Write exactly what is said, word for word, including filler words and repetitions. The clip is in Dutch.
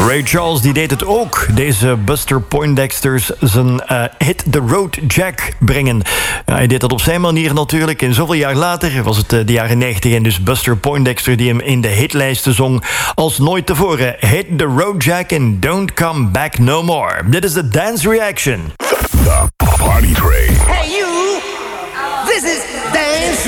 Ray Charles die deed het ook. Deze Buster Poindexter zijn uh, hit The Road Jack brengen. Uh, hij deed dat op zijn manier natuurlijk. En zoveel jaar later was het uh, de jaren negentig... en dus Buster Poindexter die hem in de hitlijsten zong als nooit tevoren. Hit The Road Jack and Don't Come Back No More. Dit is de Dance Reaction. The Party Train. Hey you, this is Dance